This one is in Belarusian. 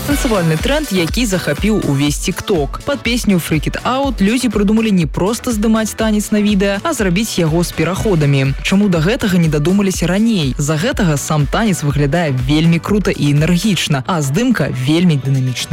Танцевальны тренд, які захапіў увесь TikTok. Под песню Freak It Out людзі прыдумалі не проста здымаць танец на відэа, а зрабіць яго з пераходамі. Чаму да гэтага не дадумаліся раней? З-за гэтага сам танец выглядае вельмі крута і энергічна, а здымка вельмі дынамічная.